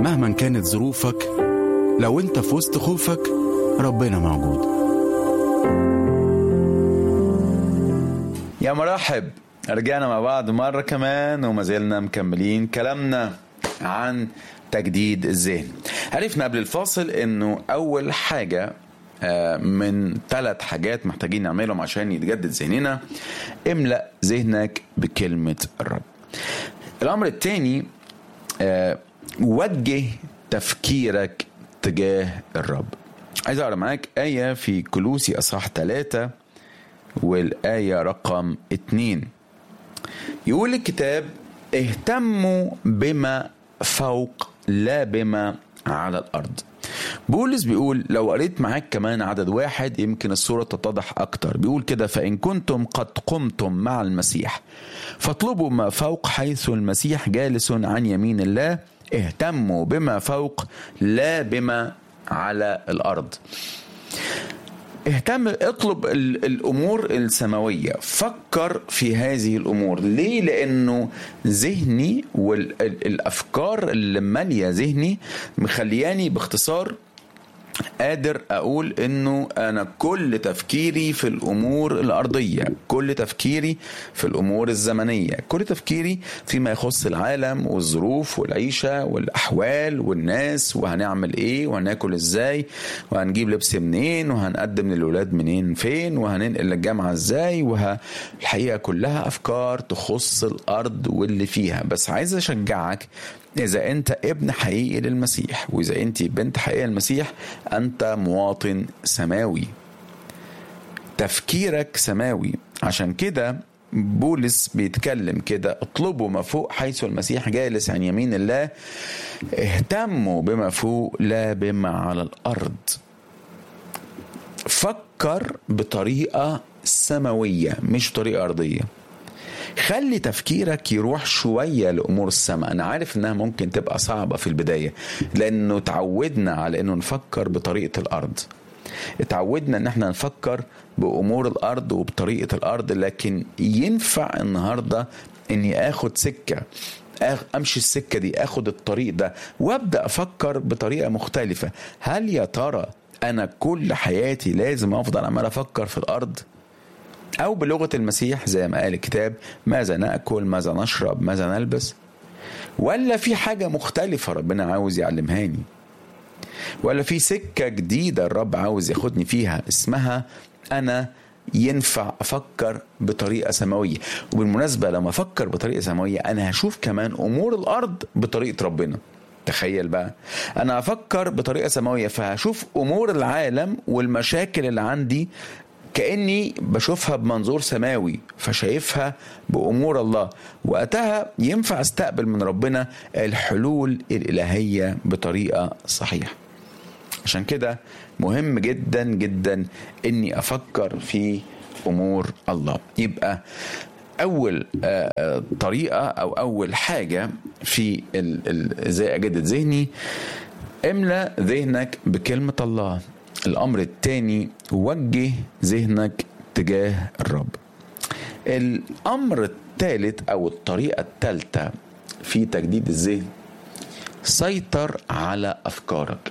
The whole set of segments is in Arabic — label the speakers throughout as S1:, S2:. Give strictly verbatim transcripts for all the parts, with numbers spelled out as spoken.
S1: مهما كانت ظروفك، لو انت في وسط خوفك ربنا موجود.
S2: يا مرحب، رجعنا مع بعض مرة كمان وما زلنا مكملين كلامنا عن تجديد الذهن. عرفنا قبل الفاصل انه اول حاجة من ثلاث حاجات محتاجين نعملهم عشان يتجدد ذهننا: املأ ذهنك بكلمة الرب. الامر الثاني، وجه تفكيرك تجاه الرب. عايز اقرا معاك آية في كولوسي اصحاح ثلاثة والآية رقم اتنين. يقول الكتاب: اهتموا بما فوق لا بما على الأرض. بولس بيقول، لو قريت معاك كمان عدد واحد يمكن الصورة تتضح أكتر. بيقول كده: فإن كنتم قد قمتم مع المسيح فاطلبوا ما فوق حيث المسيح جالس عن يمين الله، اهتموا بما فوق لا بما على الأرض. اهتم، اطلب الامور السماويه، فكر في هذه الامور. ليه؟ لانه ذهني والافكار اللي ماليه ذهني مخلياني باختصار قادر أقول إنه أنا كل تفكيري في الأمور الأرضية، كل تفكيري في الأمور الزمنية، كل تفكيري فيما يخص العالم والظروف والعيشة والأحوال والناس، وهنعمل إيه وهناكل إزاي وهنجيب لبس منين وهنقدم للولاد منين فين وهننقل الجامعة إزاي. والحقيقة كلها أفكار تخص الأرض واللي فيها. بس عايز أشجعك، إذا أنت ابن حقيقي للمسيح وإذا أنت بنت حقيقية للمسيح، أنت مواطن سماوي، تفكيرك سماوي. عشان كده بولس بيتكلم كده: اطلبوا ما فوق حيث المسيح جالس عن يمين الله، اهتموا بما فوق لا بما على الأرض. فكر بطريقة سماوية مش طريقة أرضية. خلي تفكيرك يروح شوية لأمور السماء. أنا عارف إنها ممكن تبقى صعبة في البداية، لأنه تعودنا على إنه نفكر بطريقة الأرض، اتعودنا إن احنا نفكر بأمور الأرض وبطريقة الأرض. لكن ينفع النهاردة إني أخد سكة، أمشي السكة دي، أخد الطريق ده وأبدأ أفكر بطريقة مختلفة. هل يا ترى أنا كل حياتي لازم أفضل عمال أفكر في الأرض؟ أو بلغة المسيح زي ما قال الكتاب: ماذا نأكل، ماذا نشرب، ماذا نلبس؟ ولا في حاجة مختلفة ربنا عاوز يعلمهاني؟ ولا في سكة جديدة الرب عاوز ياخدني فيها اسمها أنا ينفع أفكر بطريقة سماوية؟ وبالمناسبة لما أفكر بطريقة سماوية أنا هشوف كمان أمور الأرض بطريقة ربنا. تخيل بقى، أنا أفكر بطريقة سماوية فهشوف أمور العالم والمشاكل اللي عندي كأني بشوفها بمنظور سماوي، فشايفها بأمور الله. وقتها ينفع استقبل من ربنا الحلول الإلهية بطريقة صحيحة. عشان كده مهم جدا جدا اني افكر في امور الله. يبقى اول طريقة او اول حاجة في ازاي اجدد ذهني: املأ ذهنك بكلمة الله. الامر الثاني: وجه ذهنك تجاه الرب. الامر الثالث او الطريقة الثالثة في تجديد الذهن: سيطر على افكارك.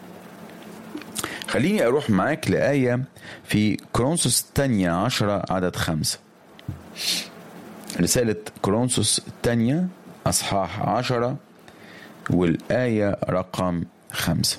S2: خليني اروح معاك لآية في كورنثوس الثانية عشرة عدد خمسة. رسالة كورنثوس الثانية اصحاح عشرة والآية رقم خمسة.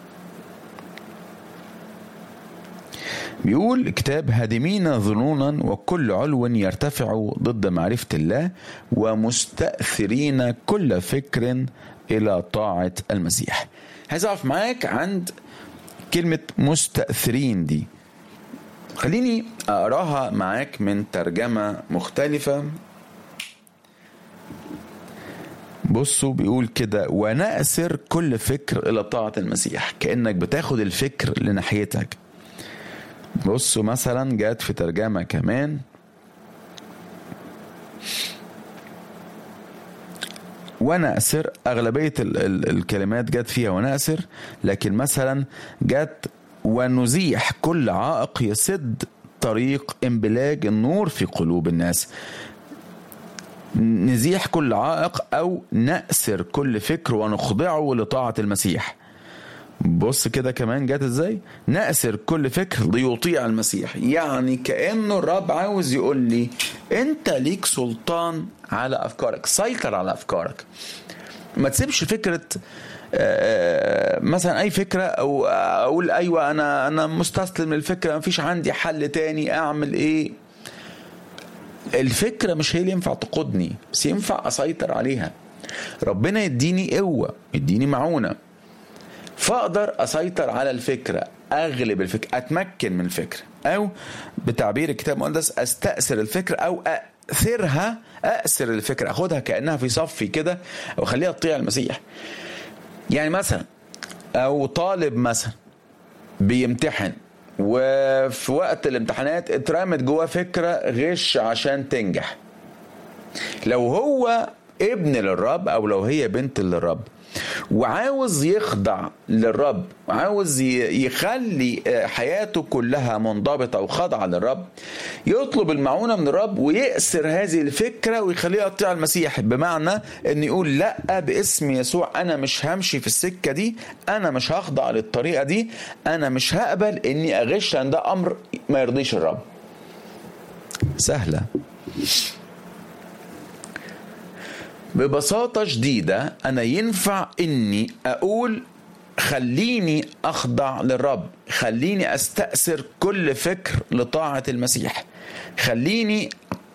S2: بيقول الكتاب: هادمين ظنونا وكل علو يرتفع ضد معرفة الله ومستأثرين كل فكر إلى طاعة المسيح. عايز أقف معاك عند كلمة مستأثرين دي. خليني أقراها معاك من ترجمة مختلفة. بصوا بيقول كده: ونأسر كل فكر إلى طاعة المسيح. كأنك بتاخد الفكر لناحيتك. بصوا مثلا جات في ترجمة كمان: ونأسر. أغلبية ال ال الكلمات جات فيها ونأسر، لكن مثلا جات ونزيح كل عائق يسد طريق انبلاج النور في قلوب الناس. نزيح كل عائق أو نأسر كل فكر ونخضعه لطاعة المسيح. بص كده كمان جات ازاي، نأسر كل فكر ليطيع المسيح. يعني كأنه الرب عاوز يقول لي انت ليك سلطان على أفكارك، سيطر على أفكارك. ما تسيبش فكرة مثلا اي فكرة او اقول ايوه انا انا مستسلم للفكرة، مفيش عندي حل تاني، اعمل ايه؟ الفكرة مش هي اللي ينفع تقودني، بس ينفع اسيطر عليها. ربنا يديني قوة، يديني معونة، فاقدر اسيطر على الفكرة، اغلب الفكرة، اتمكن من الفكرة، او بتعبير الكتاب المقدس استأثر الفكرة او اثرها، اأثر الفكرة، اخدها كأنها في صفي كده او خليها تطيع المسيح. يعني مثلا او طالب مثلا بيمتحن وفي وقت الامتحانات اترمت جواه فكرة غش عشان تنجح. لو هو ابن للرب او لو هي بنت للرب وعاوز يخضع للرب وعاوز يخلي حياته كلها منضبطة وخضعة للرب، يطلب المعونة من الرب ويأسر هذه الفكرة ويخليها تطيع المسيح. بمعنى ان يقول لا، باسم يسوع انا مش همشي في السكة دي، انا مش هخضع للطريقة دي، انا مش هقبل اني اغش، لان ده امر ما يرضيش الرب. سهلة ببساطة شديدة. أنا ينفع إني أقول خليني أخضع للرب، خليني أستأثر كل فكر لطاعة المسيح، خليني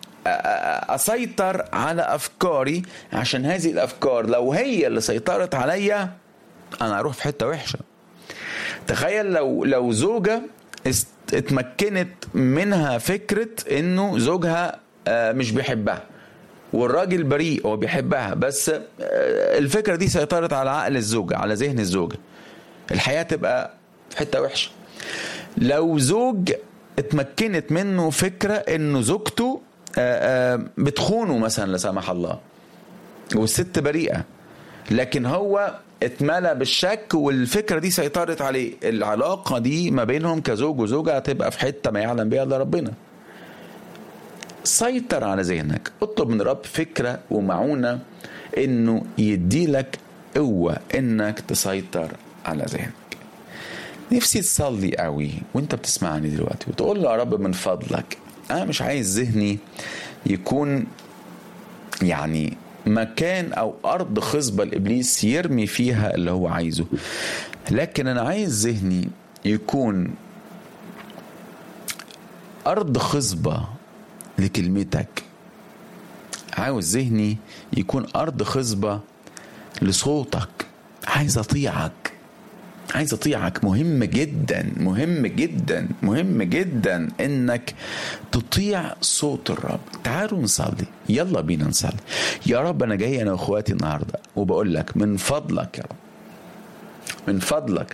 S2: أسيطر على أفكاري، عشان هذه الأفكار لو هي اللي سيطرت عليا أنا أروح في حتة وحشة. تخيل لو لو زوجة اتمكنت منها فكرة إنه زوجها مش بيحبها والراجل بريء هو بيحبها، بس الفكرة دي سيطرت على عقل الزوجة، على ذهن الزوجة، الحياة تبقى في حتة وحشة. لو زوج اتمكنت منه فكرة انه زوجته بتخونه مثلا لا سمح الله والست بريئة، لكن هو اتملى بالشك والفكرة دي سيطرت عليه، العلاقة دي ما بينهم كزوج وزوجة هتبقى في حتة ما يعلم بها الا ربنا. سيطر على ذهنك، اطلب من رب فكرة ومعونة انه يدي لك قوة انك تسيطر على ذهنك. نفسي تصلي قوي وانت بتسمعني دلوقتي وتقول له يا رب من فضلك انا مش عايز ذهني يكون يعني مكان او ارض خصبة لابليس يرمي فيها اللي هو عايزه، لكن انا عايز ذهني يكون ارض خصبة لكلمتك. عاوز ذهني يكون أرض خصبة لصوتك. عايز أطيعك، عايز أطيعك. مهم جدا مهم جدا مهم جدا إنك تطيع صوت الرب. تعالوا نصلي، يلا بينا نصلي. يا رب أنا جاي أنا وأخواتي النهاردة وبقول لك من فضلك يا رب، من فضلك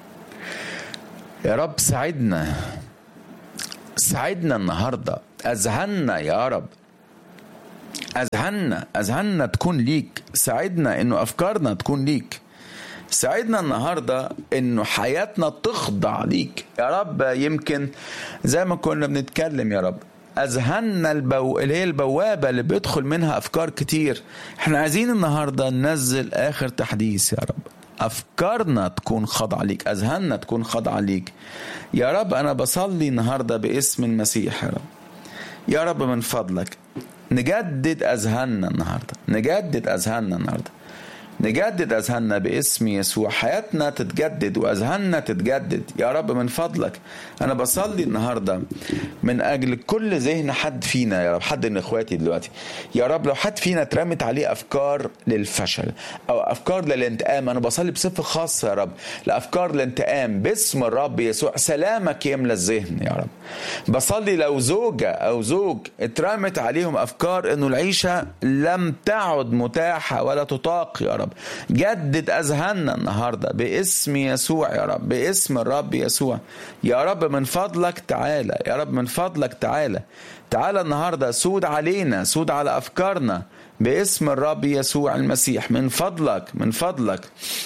S2: يا رب ساعدنا، ساعدنا النهاردة. أذهلنا يا رب، أذهلنا أذهلنا تكون ليك. ساعدنا إنه أفكارنا تكون ليك. ساعدنا النهاردة إنه حياتنا تخضع ليك يا رب. يمكن زي ما كنا بنتكلم يا رب، أذهلنا البو... اللي هي البوابة اللي بيدخل منها أفكار كتير. احنا عايزين النهاردة ننزل آخر تحديث يا رب، أفكارنا تكون خضعة ليك، أذهاننا تكون خضعة ليك يا رب. أنا بصلي النهاردة باسم المسيح يا رب. يا رب من فضلك نجدد أذهاننا النهاردة، نجدد أذهاننا النهاردة، نجدد أذهاننا باسم يسوع. حياتنا تتجدد وأذهاننا تتجدد يا رب من فضلك. أنا بصلي النهاردة من أجل كل ذهن حد فينا يا رب، حد من إخواتي دلوقتي يا رب، لو حد فينا ترمت عليه أفكار للفشل أو أفكار للانتقام، أنا بصلي بصفة خاصة يا رب لأفكار الانتقام باسم الرب يسوع. سلامك يملى الذهن يا رب. بصلي لو زوجة أو زوج اترمت عليهم أفكار إنه العيشة لم تعد متاحة ولا تطاق يا رب، جدد أذهاننا النهاردة باسم يسوع يا رب، باسم الرب يسوع يا رب. من فضلك تعالى يا رب، من فضلك تعالى تعالى النهاردة، سود علينا، سود على أفكارنا باسم الرب يسوع المسيح. من فضلك من فضلك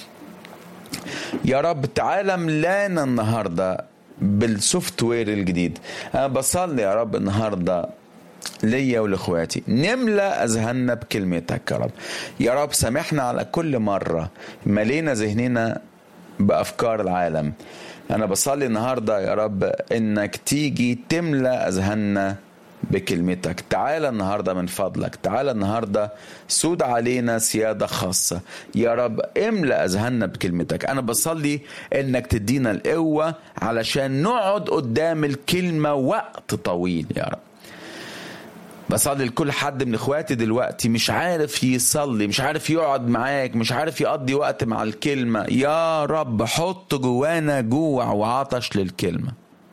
S2: يا رب تعالى ملانا النهاردة بالسوفت وير الجديد. أنا بصلي يا رب النهاردة ليا ولاخواتي. نملى اذهاننا بكلمتك يا رب. يا رب سامحنا على كل مرة ملينا ذهننا بافكار العالم. انا بصلي النهاردة يا رب انك تيجي تملى اذهاننا بكلمتك. تعالى النهاردة من فضلك، تعالى النهاردة سود علينا سيادة خاصة يا رب. املأ أذهاننا بكلمتك. أنا بصلي إنك تدينا القوة علشان نقعد قدام الكلمة وقت طويل يا رب. بصلي لكل حد من اخواتي دلوقتي مش عارف يصلي، مش عارف يقعد معاك، مش عارف يقضي وقت مع الكلمة. يا رب حط جوانا جوع وعطش للكلمة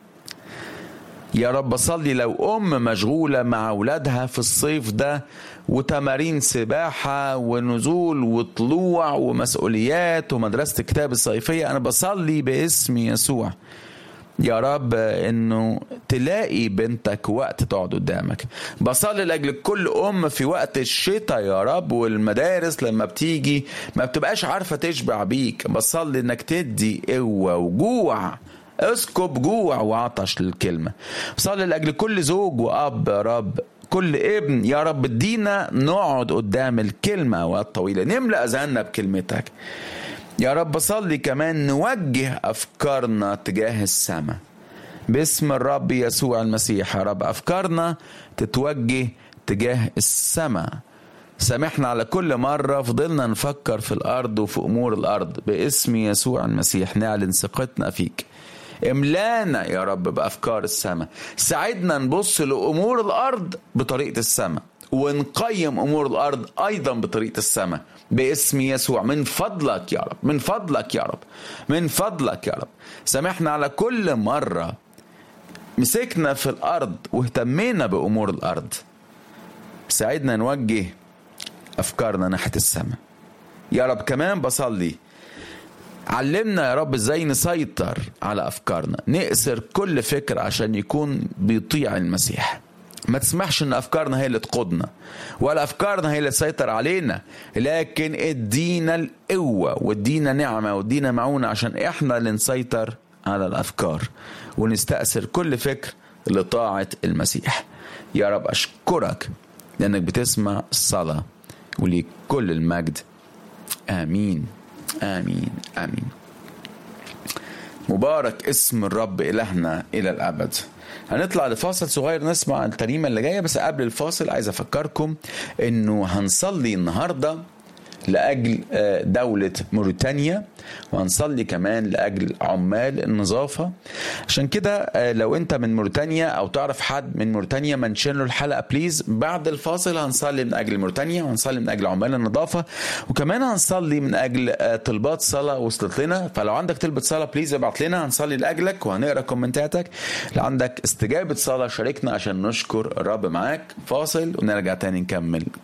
S2: يا رب. صلي لو أم مشغولة مع أولادها في الصيف ده وتمارين سباحة ونزول وطلوع ومسؤوليات ومدرسة الكتاب الصيفية، أنا بصلي باسم يسوع يا رب إنه تلاقي بنتك وقت تقعد قدامك. بصلي لأجل كل أم في وقت الشتاء يا رب والمدارس لما بتيجي ما بتبقاش عارفة تشبع بيك. بصلي إنك تدي قوة وجوع، اسكب جوع وعطش للكلمة. صلي لأجل كل زوج وأب يا رب، كل ابن يا رب ادينا نقعد قدام الكلمة وقت طويلة، نملأ أذهاننا بكلمتك يا رب. صلي كمان نوجه أفكارنا تجاه السماء باسم الرب يسوع المسيح يا رب. أفكارنا تتوجه تجاه السماء. سامحنا على كل مرة فضلنا نفكر في الأرض وفي أمور الأرض. باسم يسوع المسيح نعلن ثقتنا فيك. املانا يا رب بأفكار السماء. ساعدنا نبص لأمور الأرض بطريقة السماء ونقيم أمور الأرض أيضا بطريقة السماء باسم يسوع. من فضلك يا رب، من فضلك يا رب، من فضلك يا رب. سامحنا على كل مرة مسكنا في الأرض واهتمينا بأمور الأرض. ساعدنا نوجه أفكارنا ناحية السماء يا رب. كمان بصلي علمنا يا رب ازاي نسيطر على أفكارنا، نأسر كل فكر عشان يكون بيطيع المسيح. ما تسمحش ان أفكارنا هي اللي تقودنا ولا أفكارنا هي اللي تسيطر علينا، لكن ادينا القوة وادينا نعمة وادينا معونة عشان احنا اللي نسيطر على الأفكار ونستأسر كل فكر لطاعة المسيح يا رب. أشكرك لأنك بتسمع الصلاة وليك كل المجد. آمين آمين آمين. مبارك اسم الرب إلهنا إلى الأبد. هنطلع لفاصل صغير نسمع الترنيمة اللي جاية، بس قبل الفاصل عايز أفكركم إنه هنصلي النهاردة لأجل دولة موريتانيا، وهنصلي كمان لأجل عمال النظافة. عشان كده لو أنت من موريتانيا أو تعرف حد من موريتانيا منشن له الحلقة بليز. بعد الفاصل هنصلي من أجل موريتانيا وهنصلي من أجل عمال النظافة، وكمان هنصلي من أجل طلبات صلاة وصلت لنا. فلو عندك طلبة صلاة بليز ابعت لنا، هنصلي لأجلك وهنقرأ كومنتاتك. لو عندك استجابة صلاة شاركنا عشان نشكر الرب معاك. فاصل ونرجع تاني نكمل